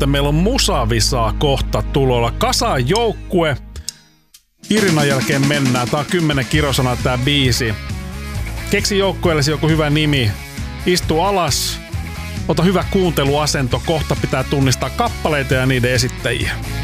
että meillä on musavisaa kohta tulolla. Kasaan joukkue. Irinan jälkeen mennään. Tää on 10 kirosana tää biisi. Keksi joukkueellesi joku hyvä nimi. Istu alas. Ota hyvä kuunteluasento. Kohta pitää tunnistaa kappaleita ja niiden esittäjiä.